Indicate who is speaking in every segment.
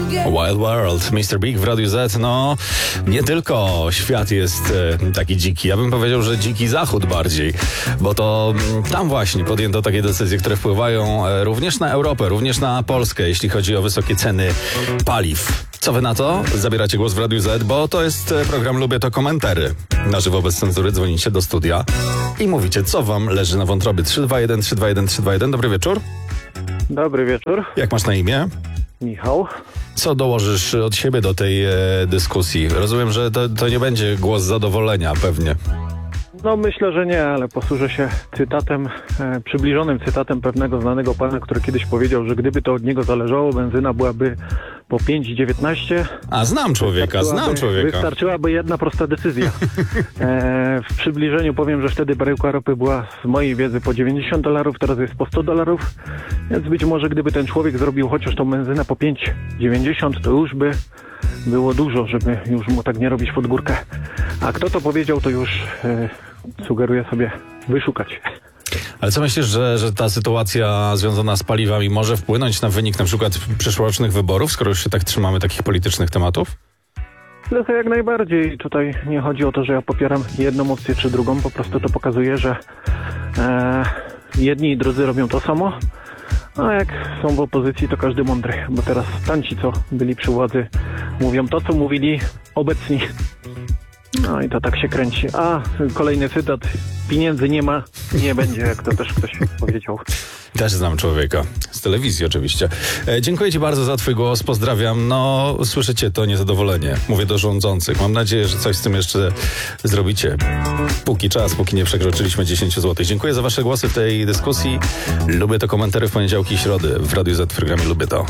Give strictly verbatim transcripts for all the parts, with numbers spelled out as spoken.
Speaker 1: Wild World, mister Big w Radiu Z. No, nie tylko świat jest e, taki dziki. Ja bym powiedział, że dziki zachód bardziej, bo to m, tam właśnie podjęto takie decyzje, które wpływają e, również na Europę, również na Polskę, jeśli chodzi o wysokie ceny paliw. Co wy na to? Zabieracie głos w Radiu Z, bo to jest e, program Lubię to Komentary. Na żywo bez cenzury dzwonicie do studia i mówicie, co wam leży na wątrobie. trzy dwa jeden trzy dwa jeden trzy dwa jeden. Dobry wieczór.
Speaker 2: Dobry wieczór.
Speaker 1: Jak masz na imię?
Speaker 2: Michał.
Speaker 1: Co dołożysz od siebie do tej e, dyskusji? Rozumiem, że to, to nie będzie głos zadowolenia pewnie.
Speaker 2: No myślę, że nie, ale posłużę się cytatem, e, przybliżonym cytatem pewnego znanego pana, który kiedyś powiedział, że gdyby to od niego zależało, benzyna byłaby po pięć dziewiętnaście.
Speaker 1: A znam człowieka, znam człowieka.
Speaker 2: Wystarczyłaby jedna prosta decyzja. E, w przybliżeniu powiem, że wtedy baryłka ropy była z mojej wiedzy po dziewięćdziesiąt dolarów, teraz jest po sto dolarów, więc być może gdyby ten człowiek zrobił chociaż tą benzynę po pięć dziewięćdziesiąt, to już by było dużo, żeby już mu tak nie robić pod górkę. A kto to powiedział, to już e, sugeruję sobie wyszukać.
Speaker 1: Ale co myślisz, że, że ta sytuacja związana z paliwami może wpłynąć na wynik na przykład przyszłorocznych wyborów, skoro już się tak trzymamy takich politycznych tematów?
Speaker 2: No to jak najbardziej. Tutaj nie chodzi o to, że ja popieram jedną opcję czy drugą. Po prostu to pokazuje, że e, jedni i drudzy robią to samo. A jak są w opozycji, to każdy mądry. Bo teraz tamci, co byli przy władzy, mówią to, co mówili obecni. No i to tak się kręci. A kolejny cytat. Pieniędzy nie ma, nie będzie, jak to też ktoś powiedział.
Speaker 1: Też znam człowieka. Z telewizji oczywiście. E, dziękuję ci bardzo za twój głos. Pozdrawiam. No, słyszycie to niezadowolenie. Mówię do rządzących. Mam nadzieję, że coś z tym jeszcze zrobicie. Póki czas, póki nie przekroczyliśmy dziesięć złotych. Dziękuję za wasze głosy w tej dyskusji. Lubię to komentary w poniedziałki i środy w Radiu Z w programie Lubię to.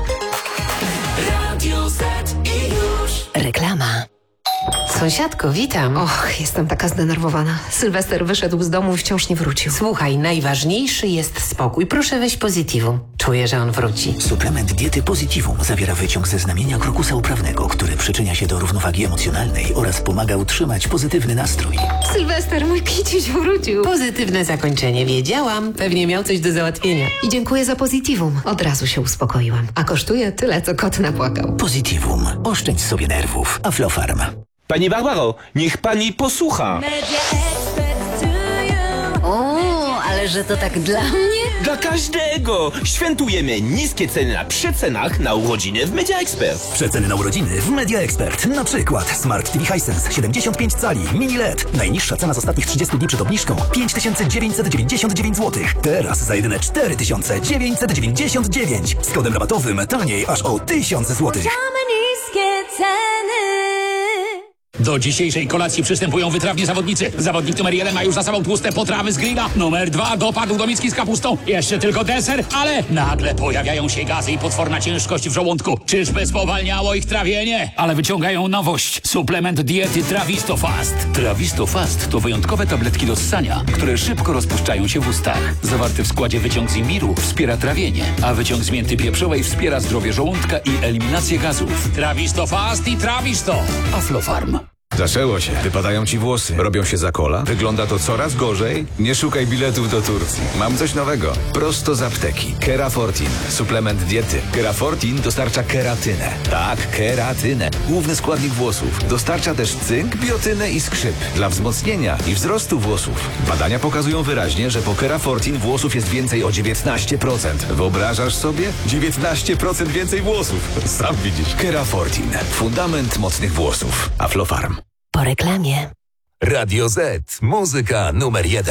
Speaker 3: Radio Z i już.
Speaker 4: Reklama. Sąsiadko, witam.
Speaker 5: Och, jestem taka zdenerwowana. Sylwester wyszedł z domu i wciąż nie wrócił.
Speaker 4: Słuchaj, najważniejszy jest spokój. Proszę weź Positivum. Czuję, że on wróci.
Speaker 6: Suplement diety Positivum zawiera wyciąg ze znamienia krokusa uprawnego, który przyczynia się do równowagi emocjonalnej oraz pomaga utrzymać pozytywny nastrój.
Speaker 5: Sylwester, mój kiciuś wrócił.
Speaker 4: Pozytywne zakończenie. Wiedziałam. Pewnie miał coś do załatwienia.
Speaker 5: I dziękuję za Positivum. Od razu się uspokoiłam. A kosztuje tyle, co kot napłakał.
Speaker 6: Positivum. Oszczędź sobie nerwów. Aflofarm.
Speaker 7: Pani Barbaro, niech pani posłucha.
Speaker 5: O, ale że to tak dla mnie?
Speaker 7: Dla każdego! Świętujemy niskie ceny na przecenach na urodziny w Media Expert.
Speaker 6: Przeceny na urodziny w Media Expert. Na przykład Smart T V Hisense siedemdziesiąt pięć cali, mini L E D. Najniższa cena z ostatnich trzydziestu dni przed obniżką pięć tysięcy dziewięćset dziewięćdziesiąt dziewięć złotych. Teraz za jedyne cztery tysiące dziewięćset dziewięćdziesiąt dziewięć. Z kodem rabatowym taniej aż o tysiąc złotych.
Speaker 8: Do dzisiejszej kolacji przystępują wytrawni zawodnicy. Zawodnik numer jeden ma już za sobą tłuste potrawy z grilla. Numer dwa dopadł do miski z kapustą. Jeszcze tylko deser, ale nagle pojawiają się gazy i potworna ciężkość w żołądku. Czyżby spowalniało ich trawienie? Ale wyciągają nowość. Suplement diety Trawisto Fast. Trawisto Fast to wyjątkowe tabletki do ssania, które szybko rozpuszczają się w ustach. Zawarty w składzie wyciąg z imbiru wspiera trawienie, a wyciąg z mięty pieprzowej wspiera zdrowie żołądka i eliminację gazów. Trawisto Fast i Trawisto. Aflofarm.
Speaker 9: Zaczęło się. Wypadają ci włosy. Robią się za kola. Wygląda to coraz gorzej. Nie szukaj biletów do Turcji. Mam coś nowego. Prosto z apteki. Kerafortin. Suplement diety. Kerafortin dostarcza keratynę. Tak, keratynę. Główny składnik włosów. Dostarcza też cynk, biotynę i skrzyp. Dla wzmocnienia i wzrostu włosów. Badania pokazują wyraźnie, że po Kerafortin włosów jest więcej o dziewiętnaście procent. Wyobrażasz sobie? dziewiętnaście procent więcej włosów. Sam widzisz. Kerafortin. Fundament mocnych włosów. Aflofarm.
Speaker 4: Po reklamie.
Speaker 10: Radio Z. Muzyka numer jeden.